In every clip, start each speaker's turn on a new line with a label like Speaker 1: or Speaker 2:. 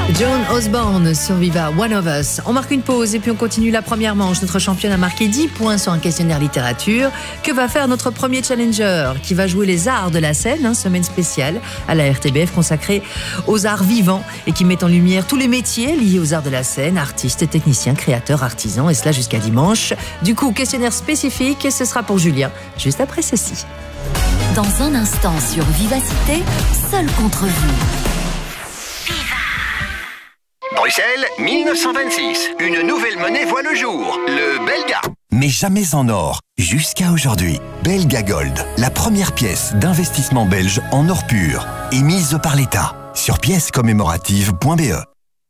Speaker 1: Joan Osborne sur Viva, One of Us. On marque une pause et puis on continue la première manche. Notre championne a marqué 10 points sur un questionnaire littérature. Que va faire notre premier challenger qui va jouer les arts de la scène, semaine spéciale à la RTBF consacrée aux arts vivants et qui met en lumière tous les métiers liés aux arts de la scène, artistes, techniciens, créateurs, artisans, et cela jusqu'à dimanche. Du coup, questionnaire spécifique, ce sera pour Julien, juste après ceci.
Speaker 2: Dans un instant sur Vivacité, seul contre vous.
Speaker 3: Bruxelles, 1926. Une nouvelle monnaie voit le jour, le Belga.
Speaker 4: Mais jamais en or, jusqu'à aujourd'hui. Belga Gold, la première pièce d'investissement belge en or pur, émise par l'État sur piècescommémoratives.be.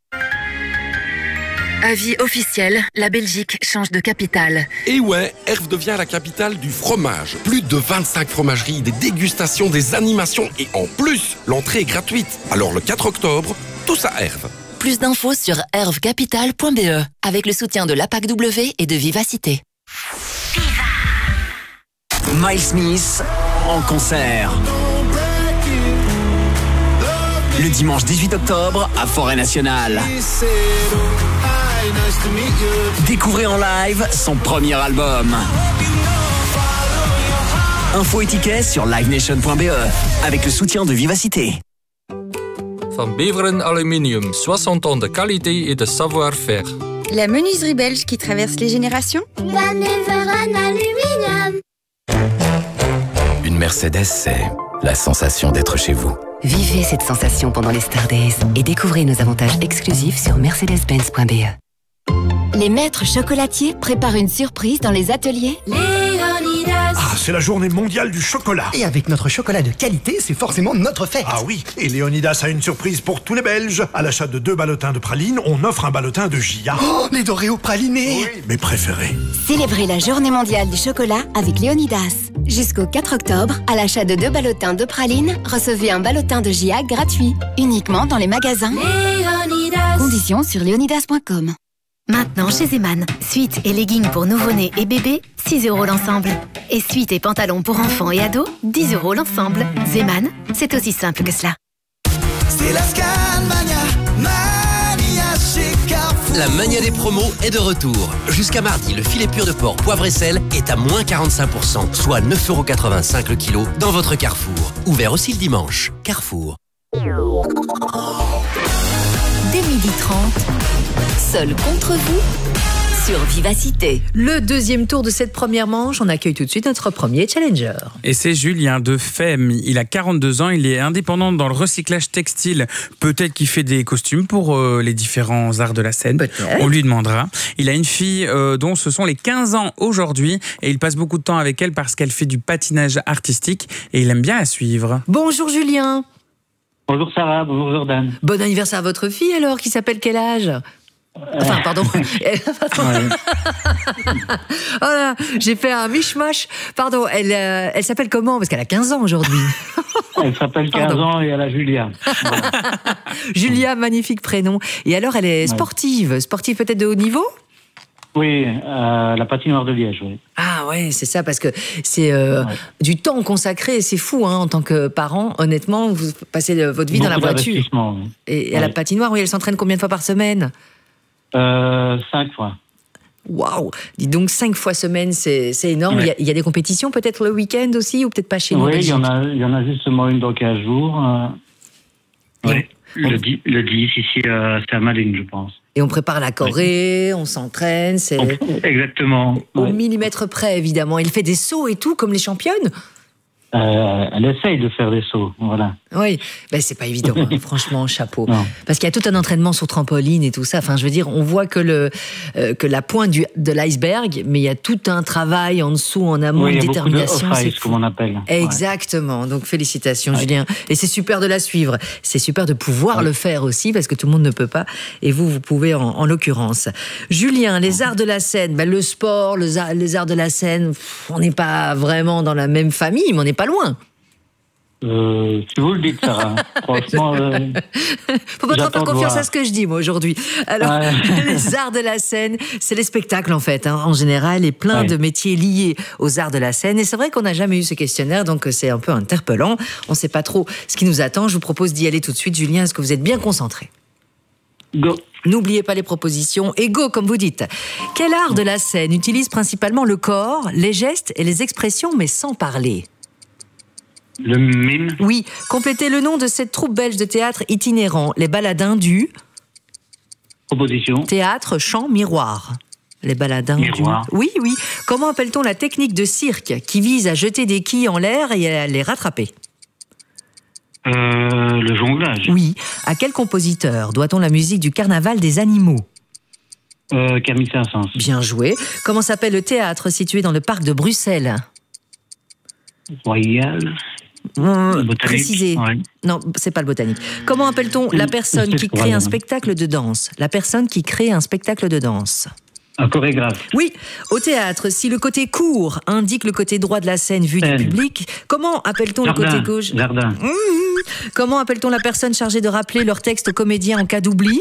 Speaker 2: Avis officiel, la Belgique change de capitale.
Speaker 5: Et ouais, Herve devient la capitale du fromage. Plus de 25 fromageries, des dégustations, des animations et en plus, l'entrée est gratuite. Alors le 4 octobre, tous à Herve.
Speaker 2: Plus d'infos sur hervecapital.be avec le soutien de l'APAC-W et de Vivacité.
Speaker 6: Miles Smith en concert. Le dimanche 18 octobre à Forêt Nationale. Découvrez en live son premier album. Infos et tickets sur livenation.be avec le soutien de Vivacité.
Speaker 7: Van Beveren Aluminium, 60 ans de qualité et de savoir-faire.
Speaker 8: La menuiserie belge qui traverse les générations.
Speaker 9: Van Beveren Aluminium.
Speaker 10: Une Mercedes, c'est la sensation d'être chez vous.
Speaker 11: Vivez cette sensation pendant les Star Days et découvrez nos avantages exclusifs sur mercedes-benz.be.
Speaker 2: Les maîtres chocolatiers préparent une surprise dans les ateliers
Speaker 9: Léonidas.
Speaker 12: Ah, c'est la journée mondiale du chocolat.
Speaker 13: Et avec notre chocolat de qualité, c'est forcément notre fête.
Speaker 12: Ah oui, et Léonidas a une surprise pour tous les Belges. À l'achat de 2 ballotins de praline, on offre un ballotin de Gia.
Speaker 13: Oh, les dorés au praliné.
Speaker 12: Oui, mes préférés.
Speaker 2: Célébrez la journée mondiale du chocolat avec Léonidas. Jusqu'au 4 octobre, à l'achat de 2 ballotins de praline, recevez un ballotin de Gia gratuit. Uniquement dans les magasins.
Speaker 9: Léonidas.
Speaker 2: Conditions sur léonidas.com.
Speaker 14: Maintenant chez Zeman, suites et leggings pour nouveau-nés et bébés, 6 € l'ensemble. Et suites et pantalons pour enfants et ados, 10 € l'ensemble. Zeman, c'est aussi simple que cela.
Speaker 15: C'est la Scanmania, Mania chez Carrefour.
Speaker 16: La mania des promos est de retour. Jusqu'à mardi, le filet pur de porc poivre et sel est à moins 45%, soit 9,85 € le kilo dans votre Carrefour. Ouvert aussi le dimanche. Carrefour.
Speaker 2: Dès 12h30, seul contre vous, sur Vivacité.
Speaker 1: Le deuxième tour de cette première manche, on accueille tout de suite notre premier challenger.
Speaker 17: Et c'est Julien de Femme. Il a 42 ans, il est indépendant dans le recyclage textile. Peut-être qu'il fait des costumes pour les différents arts de la scène. On lui demandera. Il a une fille dont ce sont les 15 ans aujourd'hui et il passe beaucoup de temps avec elle parce qu'elle fait du patinage artistique et il aime bien la suivre.
Speaker 1: Bonjour Julien.
Speaker 18: Bonjour Sarah, bonjour Jordan.
Speaker 1: Bon anniversaire à votre fille alors, qui s'appelle quel âge ? Enfin, pardon. Oh là, j'ai fait un mishmash. Pardon, elle s'appelle comment ? Parce qu'elle a 15 ans aujourd'hui.
Speaker 18: Elle s'appelle 15 ans et elle a Julia.
Speaker 1: Julia, magnifique prénom. Et alors, elle est sportive. Sportive peut-être de haut niveau ?
Speaker 18: Oui, la patinoire de Liège, oui.
Speaker 1: Ah ouais, c'est ça, parce que c'est du temps consacré, c'est fou, en tant que parent, honnêtement, vous passez votre vie dans la voiture.
Speaker 18: Oui.
Speaker 1: Et à la patinoire, oui, elle s'entraîne combien de fois par semaine ?
Speaker 18: 5 fois.
Speaker 1: Waouh! Dis donc, 5 fois semaine, c'est énorme.
Speaker 18: Ouais.
Speaker 1: Il y a des compétitions peut-être le week-end aussi, ou peut-être pas chez nous?
Speaker 18: Oui, il y en a justement une dans 15 jours. Oui, le 10 ici, c'est à Malines, je pense.
Speaker 1: Et on prépare la Corée, on s'entraîne, c'est...
Speaker 18: Exactement.
Speaker 1: Au millimètre près, évidemment. Elle fait des sauts et tout, comme les championnes?
Speaker 18: Elle essaye de faire des sauts, voilà.
Speaker 1: Oui, ben c'est pas évident, franchement, chapeau.
Speaker 18: Non.
Speaker 1: Parce qu'il y a tout un entraînement sur trampoline et tout ça. Enfin, je veux dire, on voit que la pointe de l'iceberg, mais il y a tout un travail en dessous, en amont,
Speaker 18: oui,
Speaker 1: de détermination.
Speaker 18: C'est comme on appelle.
Speaker 1: Exactement. Donc félicitations, Julien. Et c'est super de la suivre. C'est super de pouvoir le faire aussi, parce que tout le monde ne peut pas. Et vous pouvez en l'occurrence. Julien, les arts de la scène, ben, le sport, les arts de la scène, on n'est pas vraiment dans la même famille, mais on n'est pas loin.
Speaker 18: Si vous le dites, Sarah. Franchement,
Speaker 1: faut pas trop faire confiance à ce que je dis, moi, aujourd'hui. Alors, les arts de la scène, c'est les spectacles, en fait, en général, et plein de métiers liés aux arts de la scène. Et c'est vrai qu'on n'a jamais eu ce questionnaire, donc c'est un peu interpellant. On ne sait pas trop ce qui nous attend. Je vous propose d'y aller tout de suite. Julien, est-ce que vous êtes bien concentré ?
Speaker 18: Go.
Speaker 1: N'oubliez pas les propositions et go, comme vous dites. Quel art de la scène utilise principalement le corps, les gestes et les expressions, mais sans parler?
Speaker 18: Le mime.
Speaker 1: Oui, complétez le nom de cette troupe belge de théâtre itinérant, les baladins du...
Speaker 18: Proposition.
Speaker 1: Théâtre, chant, miroir. Les baladins
Speaker 18: Miroir.
Speaker 1: du... Oui. Comment appelle-t-on la technique de cirque qui vise à jeter des quilles en l'air et à les rattraper?
Speaker 18: Le jonglage.
Speaker 1: Oui. À quel compositeur doit-on la musique du Carnaval des animaux?
Speaker 18: Camille Saint-Saëns.
Speaker 1: Bien joué. Comment s'appelle le théâtre situé dans le parc de Bruxelles?
Speaker 18: Royal.
Speaker 1: Précisez.
Speaker 18: Ouais.
Speaker 1: Non, c'est pas le botanique. Comment appelle-t-on la personne qui crée un spectacle de danse? La personne qui crée un spectacle de danse.
Speaker 18: Un chorégraphe.
Speaker 1: Oui, au théâtre, si le côté court indique le côté droit de la scène vu du public, comment appelle-t-on le côté gauche?
Speaker 18: Jardin.
Speaker 1: Comment appelle-t-on la personne chargée de rappeler leur texte aux comédiens en cas d'oubli?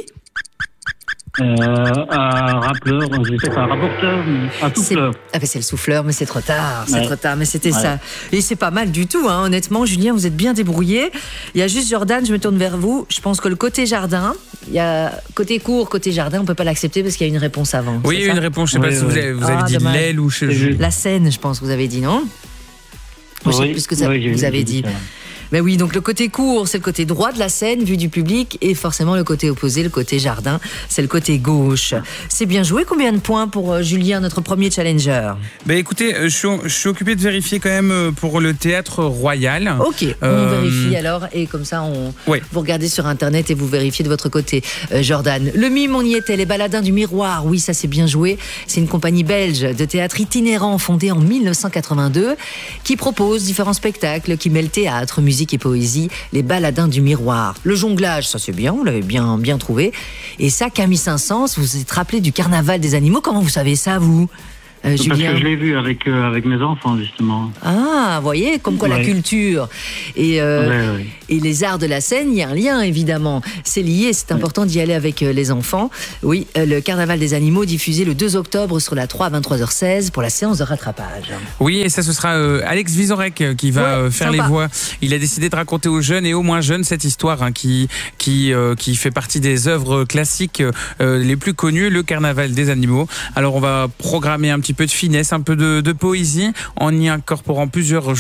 Speaker 18: Un rappeleur, je sais pas, un rapporteur, un souffleur.
Speaker 1: C'est le souffleur, mais c'est trop tard. C'est
Speaker 18: Ouais.
Speaker 1: trop tard, mais c'était
Speaker 18: Ouais.
Speaker 1: ça. Et c'est pas mal du tout, hein, honnêtement. Julien, vous êtes bien débrouillé. Il y a juste Jordan, je me tourne vers vous. Je pense que le côté jardin, il y a côté court, côté jardin, on peut pas l'accepter parce qu'il y a une réponse avant.
Speaker 17: Oui, il y a une réponse. Je sais pas si vous avez dit
Speaker 1: dommage.
Speaker 17: l'aile ou
Speaker 1: La scène, je pense, vous avez dit, non? Moi, je sais plus ce que ça, vous avez dit. Mais oui, donc le côté court, c'est le côté droit de la scène, vu du public, et forcément le côté opposé, le côté jardin, c'est le côté gauche. C'est bien joué. Combien de points pour Julien, notre premier challenger?
Speaker 17: Écoutez, je suis occupé de vérifier quand même pour le Théâtre Royal.
Speaker 1: Ok, on vérifie alors, et comme ça, vous regardez sur Internet et vous vérifiez de votre côté, Jordan. Le mime, on y était, les baladins du miroir, oui, ça c'est bien joué. C'est une compagnie belge de théâtre itinérant fondée en 1982 qui propose différents spectacles qui mêlent théâtre, musique et poésie, les baladins du miroir. Le jonglage, ça c'est bien, vous l'avez bien trouvé. Et ça, Camille Saint-Saëns, vous vous êtes rappelé du Carnaval des animaux. Comment vous savez ça, vous,
Speaker 18: Parce
Speaker 1: Julien?
Speaker 18: que je l'ai vu avec mes enfants, justement.
Speaker 1: Ah, vous voyez, comme quoi la
Speaker 18: Ouais.
Speaker 1: culture et les arts de la scène, il y a un lien, évidemment. C'est lié, c'est important d'y aller avec les enfants. Oui, le Carnaval des animaux diffusé le 2 octobre sur la 3 à 23h16 pour la séance de rattrapage.
Speaker 17: Oui, et ça, ce sera Alex Vizorek qui va faire
Speaker 1: sympa.
Speaker 17: les voix. Il a décidé de raconter aux jeunes et aux moins jeunes cette histoire qui fait partie des œuvres classiques les plus connues, le Carnaval des animaux. Alors, on va programmer un petit peu de finesse, un peu de poésie, en y incorporant plusieurs